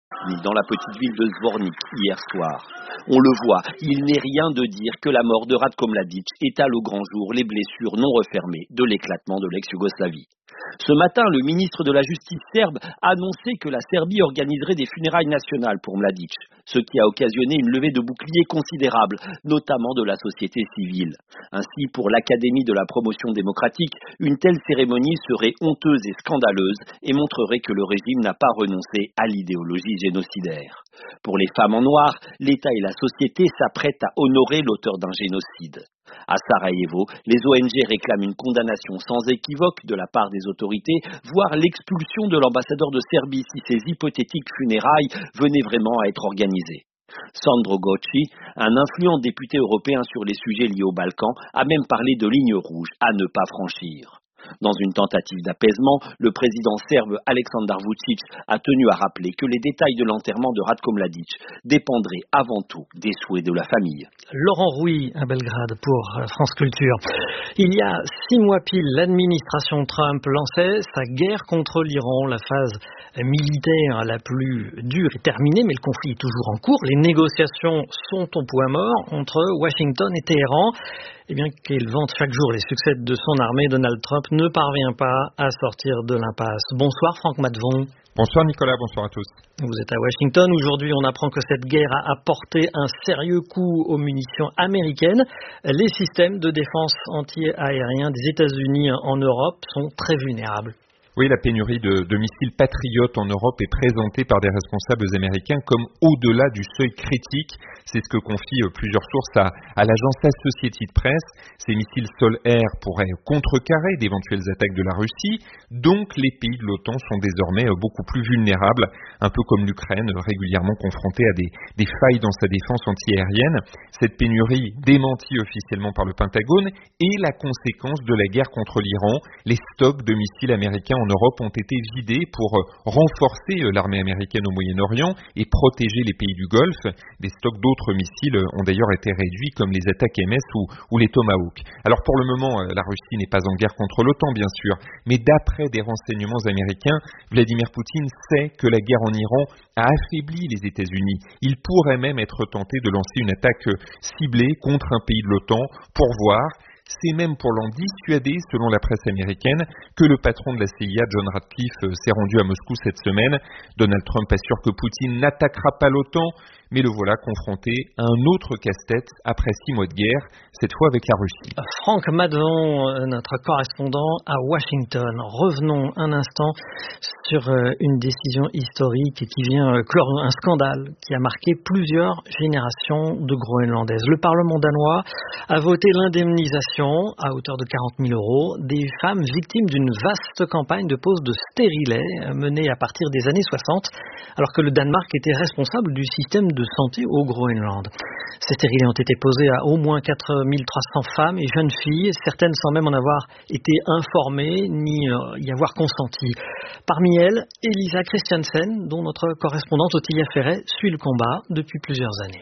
dans la petite ville de Zvornik hier soir. On le voit, il n'est rien de dire que la mort de Ratko Mladic étale au grand jour les blessures non refermées de l'éclatement de l'ex-Yougoslavie. Ce matin, le ministre de la Justice serbe a annoncé que la Serbie organiserait des funérailles nationales pour Mladic, ce qui a occasionné une levée de boucliers considérable, notamment de la société civile. Ainsi, pour l'Académie de la promotion démocratique, une telle cérémonie serait honteuse et scandaleuse et montrerait que le régime n'a pas renoncé à l'idéologie génocidaire. Pour les femmes en noir, l'État et la société s'apprêtent à honorer l'auteur d'un génocide. À Sarajevo, les ONG réclament une condamnation sans équivoque de la part des autorités, voire l'expulsion de l'ambassadeur de Serbie si ces hypothétiques funérailles venaient vraiment à être organisées. Sandro Goci, un influent député européen sur les sujets liés aux Balkans, a même parlé de lignes rouges à ne pas franchir. Dans une tentative d'apaisement, le président serbe Aleksandar Vučić a tenu à rappeler que les détails de l'enterrement de Ratko Mladic dépendraient avant tout des souhaits de la famille. Laurent Rouy à Belgrade pour France Culture. Il y a 6 mois pile, l'administration Trump lançait sa guerre contre l'Iran. La phase militaire la plus dure est terminée, mais le conflit est toujours en cours. Les négociations sont au point mort entre Washington et Téhéran. Et bien qu'il vante chaque jour les succès de son armée, Donald Trump ne parvient pas à sortir de l'impasse. Bonsoir Franck Matvon. Bonsoir Nicolas, bonsoir à tous. Vous êtes à Washington. Aujourd'hui, on apprend que cette guerre a apporté un sérieux coup aux munitions américaines. Les systèmes de défense anti-aériens des États-Unis en Europe sont très vulnérables. Oui, la pénurie de missiles patriotes en Europe est présentée par des responsables américains comme au-delà du seuil critique. C'est ce que confient plusieurs sources à l'agence Associated Press. Ces missiles sol-air pourraient contrecarrer d'éventuelles attaques de la Russie. Donc, les pays de l'OTAN sont désormais beaucoup plus vulnérables, un peu comme l'Ukraine, régulièrement confrontée à des failles dans sa défense antiaérienne. Cette pénurie, démentie officiellement par le Pentagone, est la conséquence de la guerre contre l'Iran. Les stocks de missiles américains en Europe ont été vidés pour renforcer l'armée américaine au Moyen-Orient et protéger les pays du Golfe. Des stocks d'autres missiles ont d'ailleurs été réduits comme les attaques MS ou les Tomahawk. Alors pour le moment, la Russie n'est pas en guerre contre l'OTAN bien sûr, mais d'après des renseignements américains, Vladimir Poutine sait que la guerre en Iran a affaibli les États-Unis. Il pourrait même être tenté de lancer une attaque ciblée contre un pays de l'OTAN pour voir. C'est même pour l'en dissuader, selon la presse américaine, que le patron de la CIA, John Ratcliffe, s'est rendu à Moscou cette semaine. Donald Trump assure que Poutine n'attaquera pas l'OTAN, mais le voilà confronté à un autre casse-tête après 6 mois de guerre, cette fois avec la Russie. Franck Matvon, notre correspondant à Washington. Revenons un instant sur une décision historique qui vient clore un scandale qui a marqué plusieurs générations de Groenlandaises. Le Parlement danois a voté l'indemnisation à hauteur de 40 000 € des femmes victimes d'une vaste campagne de pose de stérilets menée à partir des années 60, alors que le Danemark était responsable du système de santé au Groenland. Ces stérilets ont été posés à au moins 4300 femmes et jeunes filles, certaines sans même en avoir été informées ni y avoir consenti. Parmi elles, Elisa Christiansen, dont notre correspondante Ottilia Ferret suit le combat depuis plusieurs années.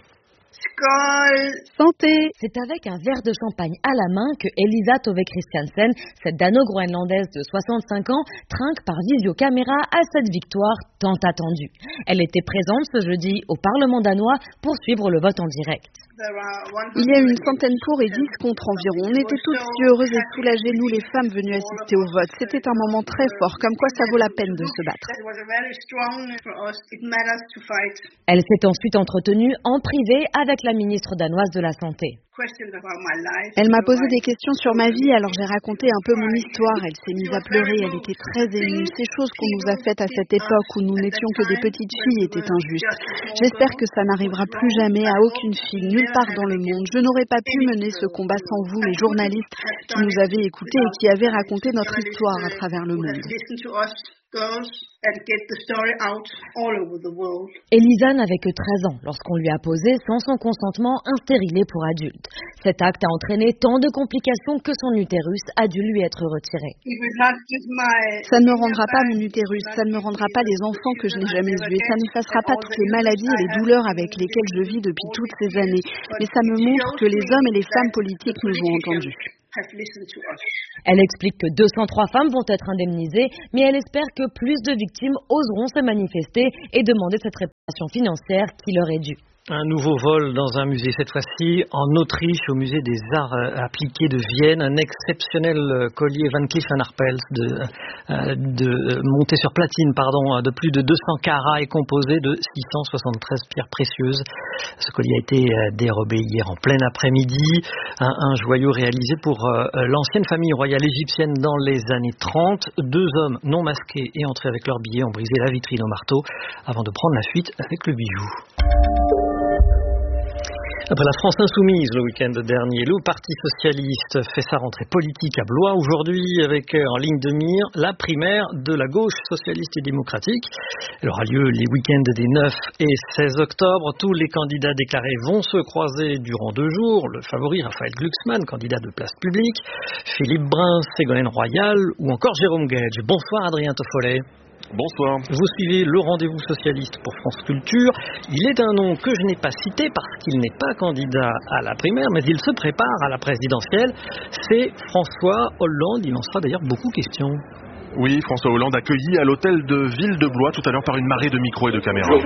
Santé. C'est avec un verre de champagne à la main que Elisa Tove Christiansen, cette dano-groenlandaise de 65 ans, trinque par visiocaméra à cette victoire tant attendue. Elle était présente ce jeudi au Parlement danois pour suivre le vote en direct. Il y a eu une centaine pour et 10 contre environ. On était toutes si heureuses et soulagées, nous les femmes venues assister au vote. C'était un moment très fort, comme quoi ça vaut la peine de se battre. Elle s'est ensuite entretenue en privé avec la ministre danoise de la Santé. Elle m'a posé des questions sur ma vie, alors j'ai raconté un peu mon histoire. Elle s'est mise à pleurer, elle était très émue. Ces choses qu'on nous a faites à cette époque où nous n'étions que des petites filles étaient injustes. J'espère que ça n'arrivera plus jamais à aucune fille, nulle part dans le monde. Je n'aurais pas pu mener ce combat sans vous, les journalistes qui nous avez écoutés et qui avaient raconté notre histoire à travers le monde. Elisa n'avait que 13 ans lorsqu'on lui a posé, sans son consentement, un stérilet pour adulte. Cet acte a entraîné tant de complications que son utérus a dû lui être retiré. Ça ne me rendra pas mon utérus, ça ne me rendra pas les enfants que je n'ai jamais eus, et ça n'effacera pas toutes les maladies et les douleurs avec lesquelles je vis depuis toutes ces années. Mais ça me montre que les hommes et les femmes politiques nous ont entendus. Elle explique que 203 femmes vont être indemnisées, mais elle espère que plus de victimes oseront se manifester et demander cette réparation financière qui leur est due. Un nouveau vol dans un musée, cette fois-ci en Autriche, au musée des arts appliqués de Vienne. Un exceptionnel collier Van Cleef & Arpels monté sur platine, de plus de 200 carats et composé de 673 pierres précieuses. Ce collier a été dérobé hier en plein après-midi. Un joyau réalisé pour l'ancienne famille royale égyptienne dans les années 30. 2 hommes non masqués et entrés avec leurs billets ont brisé la vitrine au marteau avant de prendre la fuite avec le bijou. Après la France insoumise le week-end dernier, le Parti socialiste fait sa rentrée politique à Blois aujourd'hui avec en ligne de mire la primaire de la gauche socialiste et démocratique. Elle aura lieu les week-ends des 9 et 16 octobre. Tous les candidats déclarés vont se croiser durant 2 jours. Le favori Raphaël Glucksmann, candidat de Place Publique, Philippe Brun, Ségolène Royal ou encore Jérôme Gage. Bonsoir Adrien Toffollet. Bonsoir. Vous suivez le rendez-vous socialiste pour France Culture. Il est un nom que je n'ai pas cité parce qu'il n'est pas candidat à la primaire, mais il se prépare à la présidentielle. C'est François Hollande. Il en sera d'ailleurs beaucoup question. Oui, François Hollande accueilli à l'hôtel de ville de Blois tout à l'heure par une marée de micros et de caméras.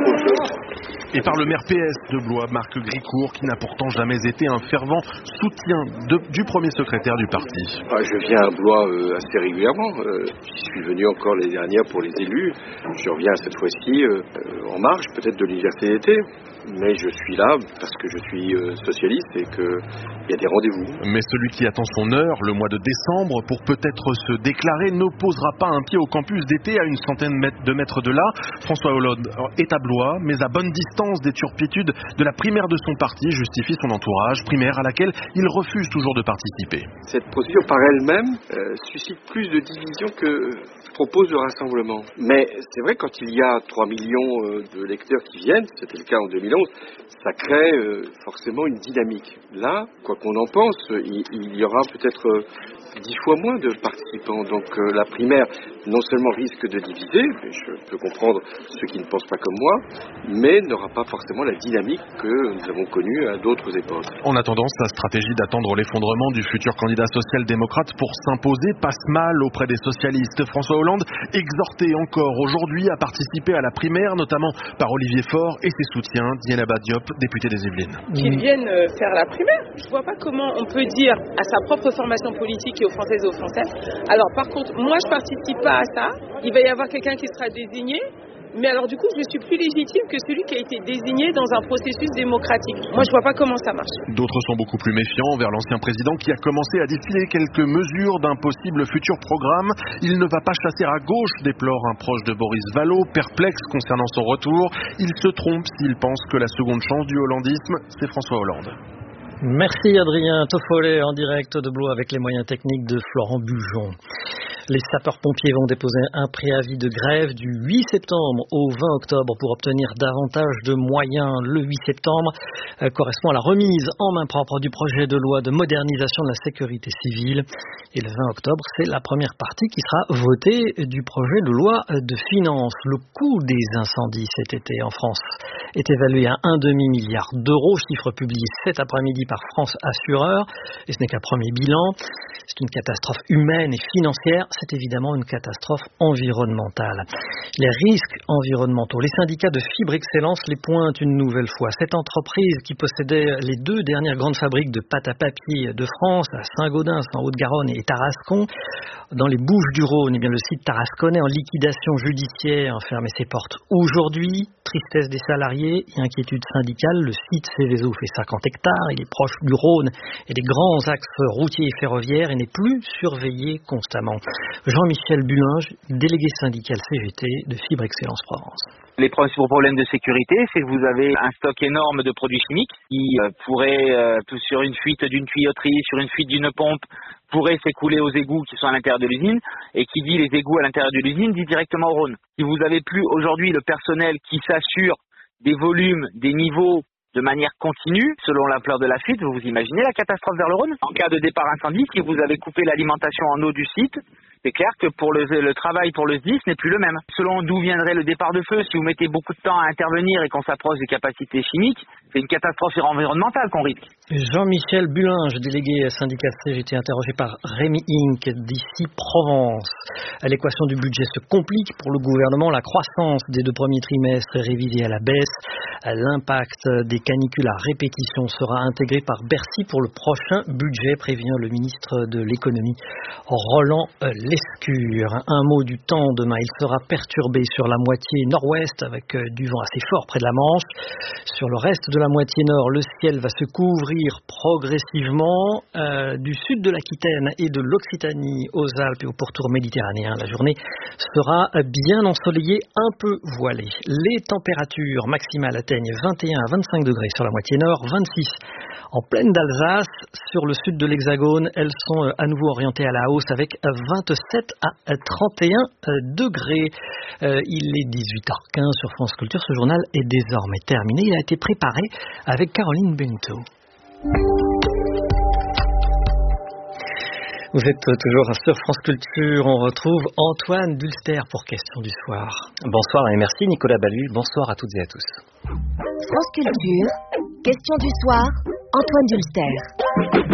Et par le maire PS de Blois, Marc Gricourt, qui n'a pourtant jamais été un fervent soutien du premier secrétaire du parti. Je viens à Blois assez régulièrement. J'y suis venu encore l'année dernière pour les élus. Je reviens cette fois-ci en marge peut-être de l'université d'été. Mais je suis là parce que je suis socialiste et qu'il y a des rendez-vous. Mais celui qui attend son heure, le mois de décembre, pour peut-être se déclarer, n'opposera pas un pied au campus d'été à une centaine de mètres de là. François Hollande est à Blois, mais à bonne distance des turpitudes de la primaire de son parti, justifie son entourage, primaire à laquelle il refuse toujours de participer. Cette procédure par elle-même suscite plus de divisions que propose le rassemblement. Mais c'est vrai, quand il y a 3 millions de lecteurs qui viennent, c'était le cas en 2011, ça crée forcément une dynamique. Là, quoi qu'on en pense, il y aura peut-être 10 fois moins de participants. Donc la primaire, non seulement risque de diviser, je peux comprendre ceux qui ne pensent pas comme moi, mais n'aura pas forcément la dynamique que nous avons connue à d'autres époques. En attendant, sa stratégie d'attendre l'effondrement du futur candidat social-démocrate pour s'imposer passe mal auprès des socialistes. François Hollande exhorté encore aujourd'hui à participer à la primaire, notamment par Olivier Faure et ses soutiens, Dieynaba Diop, députée des Yvelines. Qu'ils viennent faire la primaire. Je ne vois pas comment on peut dire à sa propre formation politique et aux Françaises et aux Français. Alors par contre, moi je participe pas à ça. Il va y avoir quelqu'un qui sera désigné. Mais alors du coup, je suis plus légitime que celui qui a été désigné dans un processus démocratique. Moi, je vois pas comment ça marche. D'autres sont beaucoup plus méfiants envers l'ancien président qui a commencé à défiler quelques mesures d'un possible futur programme. Il ne va pas chasser à gauche, déplore un proche de Boris Vallaud, perplexe concernant son retour. Il se trompe s'il pense que la seconde chance du hollandisme, c'est François Hollande. Merci Adrien Toffollet en direct de Blois avec les moyens techniques de Florent Bujon. Les sapeurs-pompiers vont déposer un préavis de grève du 8 septembre au 20 octobre pour obtenir davantage de moyens. Le 8 septembre correspond à la remise en main propre du projet de loi de modernisation de la sécurité civile. Et le 20 octobre, c'est la première partie qui sera votée du projet de loi de finances. Le coût des incendies cet été en France est évalué à 1,5 milliard d'euros, chiffre publié cet après-midi par France Assureurs. Et ce n'est qu'un premier bilan. C'est une catastrophe humaine et financière. C'est évidemment une catastrophe environnementale. Les risques environnementaux. Les syndicats de Fibre Excellence les pointent une nouvelle fois. Cette entreprise qui possédait les 2 dernières grandes fabriques de pâte à papier de France, à Saint-Gaudens en Haute-Garonne et Tarascon, dans les Bouches-du-Rhône, eh bien, le site tarasconnais en liquidation judiciaire a fermé ses portes aujourd'hui. Tristesse des salariés et inquiétude syndicale. Le site Céveso fait 50 hectares. Il est proche du Rhône et des grands axes routiers et ferroviaires et n'est plus surveillé constamment. Jean-Michel Bullinge, délégué syndical CGT de Fibre Excellence Provence. Les principaux problèmes de sécurité, c'est que vous avez un stock énorme de produits chimiques qui pourraient, sur une fuite d'une tuyauterie, sur une fuite d'une pompe, pourraient s'écouler aux égouts qui sont à l'intérieur de l'usine. Et qui dit les égouts à l'intérieur de l'usine, dit directement au Rhône. Si vous n'avez plus aujourd'hui le personnel qui s'assure des volumes, des niveaux de manière continue, selon l'ampleur de la fuite, vous imaginez la catastrophe vers le Rhône. En cas de départ incendie, si vous avez coupé l'alimentation en eau du site, c'est clair que pour le travail pour le SDIS n'est plus le même. Selon d'où viendrait le départ de feu, si vous mettez beaucoup de temps à intervenir et qu'on s'approche des capacités chimiques, c'est une catastrophe environnementale qu'on risque. Jean-Michel Bulinge, délégué syndicat CGT, interrogé par Rémi Inc. d'ici Provence. L'équation du budget se complique pour le gouvernement. La croissance des 2 premiers trimestres est révisée à la baisse. L'impact des canicules à répétition sera intégré par Bercy pour le prochain budget, prévient le ministre de l'économie Roland Lescure. Un mot du temps demain. Il sera perturbé sur la moitié nord-ouest avec du vent assez fort près de la Manche. Sur le reste de la moitié nord, le ciel va se couvrir progressivement du sud de l'Aquitaine et de l'Occitanie aux Alpes et au pourtour méditerranéen. La journée sera bien ensoleillée, un peu voilée. Les températures maximales atteignent 21 à 25 degrés sur la moitié nord, 26 en plaine d'Alsace. Sur le sud de l'Hexagone, elles sont à nouveau orientées à la hausse avec 27 à 31 degrés. Il est 18h15 sur France Culture. Ce journal est désormais terminé. Il a été préparé avec Caroline Bento. Vous êtes toujours sur France Culture. On retrouve Antoine Dulster pour Question du soir. Bonsoir et merci Nicolas Ballu. Bonsoir à toutes et à tous. France Culture, Question du soir, Antoine Dulster.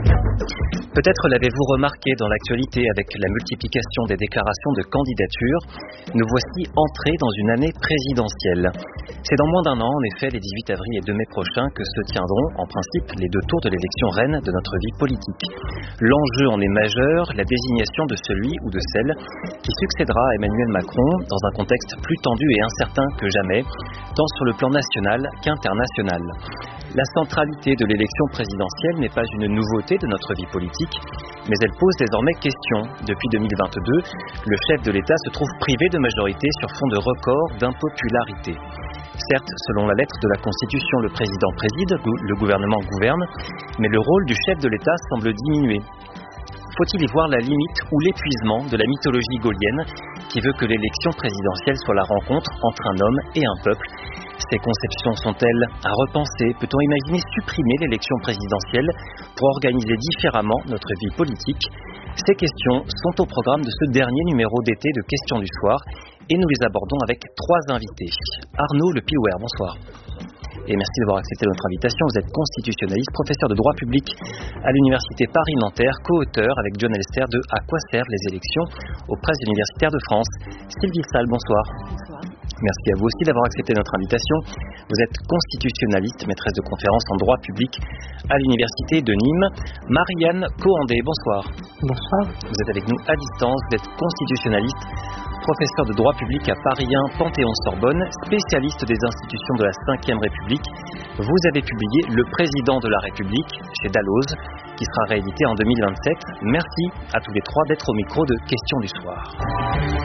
Peut-être l'avez-vous remarqué dans l'actualité avec la multiplication des déclarations de candidature, nous voici entrés dans une année présidentielle. C'est dans moins d'un an, en effet, les 18 avril et 2 mai prochains, que se tiendront, en principe, les 2 tours de l'élection reine de notre vie politique. L'enjeu en est majeur, la désignation de celui ou de celle qui succédera à Emmanuel Macron dans un contexte plus tendu et incertain que jamais, tant sur le plan national qu'international. La centralité de l'élection présidentielle n'est pas une nouveauté de notre vie politique, mais elle pose désormais question. Depuis 2022, le chef de l'État se trouve privé de majorité sur fond de record d'impopularité. Certes, selon la lettre de la Constitution, le président préside, le gouvernement gouverne, mais le rôle du chef de l'État semble diminuer. Faut-il y voir la limite ou l'épuisement de la mythologie gaulienne qui veut que l'élection présidentielle soit la rencontre entre un homme et un peuple? Ces conceptions sont-elles à repenser? Peut-on imaginer supprimer l'élection présidentielle pour organiser différemment notre vie politique? Ces questions sont au programme de ce dernier numéro d'été de Questions du soir et nous les abordons avec 3 invités. Arnaud Le Pilouer, bonsoir. Et merci d'avoir accepté notre invitation. Vous êtes constitutionnaliste, professeur de droit public à l'Université Paris-Nanterre, co-auteur avec John Elster de À quoi servent les élections aux presses universitaires de France. Sylvie Salle, bonsoir. Bonsoir. Merci à vous aussi d'avoir accepté notre invitation. Vous êtes constitutionnaliste, maîtresse de conférences en droit public à l'Université de Nîmes. Marianne Coandé, bonsoir. Bonsoir. Vous êtes avec nous à distance, vous êtes constitutionnaliste, professeur de droit public à Paris 1 Panthéon-Sorbonne, spécialiste des institutions de la Ve République. Vous avez publié Le Président de la République chez Dalloz, qui sera réédité en 2027. Merci à tous les 3 d'être au micro de Questions du soir.